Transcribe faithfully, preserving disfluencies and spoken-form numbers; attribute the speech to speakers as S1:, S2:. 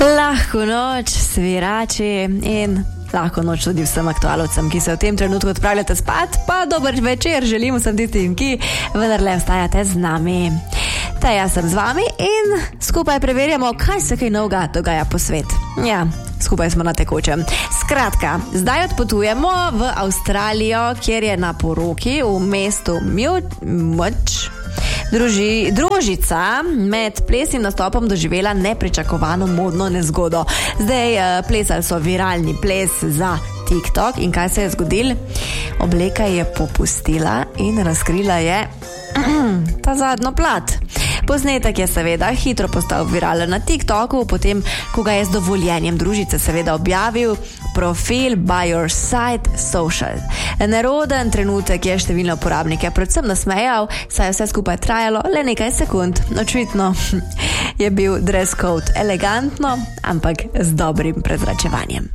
S1: Lahko noč, svirači in lahko noč tudi vsem aktualovcem, ki se v tem trenutku odpravljate spat, pa dober večer želim vsem tistim, ki vendarle ostajate z nami. Ta jaz sem z vami in skupaj preverjamo, kaj se kaj novega dogaja po svet. Ja, skupaj smo na tekočem. Skratka, zdaj odpotujemo v Avstralijo, kjer je na poroki v mestu Much Druži, družica med plesnim nastopom doživela nepričakovano modno nezgodo. Zdaj uh, plesali so viralni ples za TikTok in kaj se je zgodilo? Obleka je popustila in razkrila je ta zadnjo plat. Posnetek je seveda hitro postal viralen na TikToku, potem, ko ga je z dovoljenjem družice seveda objavil profil By Your Side Social. Neroden trenutek je številne uporabnike predvsem nasmejal, saj je vse skupaj trajalo le nekaj sekund. Očitno je bil dress code elegantno, ampak z dobrim prezračevanjem.